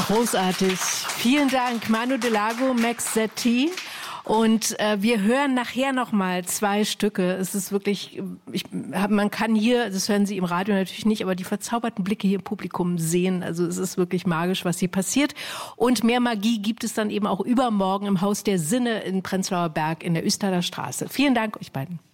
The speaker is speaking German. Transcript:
Großartig. Vielen Dank, Manu Delago, Max Setti. Und wir hören nachher nochmal 2 Stücke. Es ist wirklich, man kann hier, das hören Sie im Radio natürlich nicht, aber die verzauberten Blicke hier im Publikum sehen. Also es ist wirklich magisch, was hier passiert. Und mehr Magie gibt es dann eben auch übermorgen im Haus der Sinne in Prenzlauer Berg in der Üstaler Straße. Vielen Dank euch beiden.